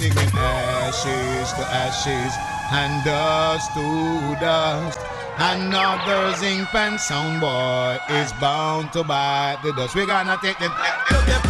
Singing ashes to ashes and dust to dust. Another zinc pen sound boy is bound to bite the dust. We're gonna take the